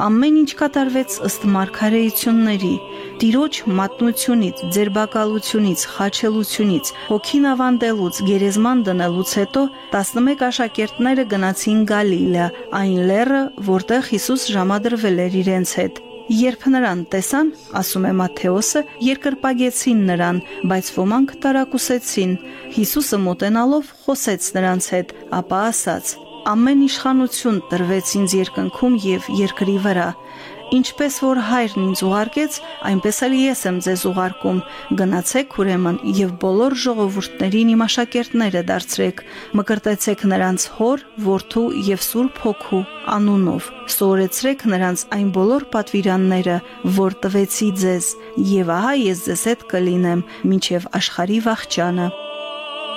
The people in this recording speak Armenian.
Ամեն ինչ կատարվեց ըստ մարգարեությունների։ Տիրոջ մատնությունից, ձերբակալությունից, խաչելությունից, հոգին ավանդելուց, գերեզման դնելուց հետո 11 աշակերտները գնացին Գալիլեա, այն լեռը, որտեղ Հիսուս ժամադրվել էր իրենց հետ։ Երբ նրան տեսան, ասում է Մատթեոսը, երկրպագեցին նրան, բայց ոմանք տարակուսեցին։ Հիսուսը մոտենալով խոսեց նրանց հետ, ապա ասաց. «Ամեն իշխանություն տրվեց ինձ երկնքում եւ երկրի վրա։ Ինչպես որ Հայրն ինձ ուղարկեց, այնպես էլ ես եմ ձեզ ուղարկում։ Գնացեք ուրեմն եւ բոլոր ժողովուրդներին իմ աշակերտները դարձրեք, մկրտեցեք նրանց Հոր, Որդու եւ Սուրբ Հոգու անունով, սովորեցրեք նրանց այն բոլոր պատվիրանները, որ տվեցի ձեզ, եւ ահա ես ձեզ հետ կլինեմ մինչեւ աշխարհի վախճանը»։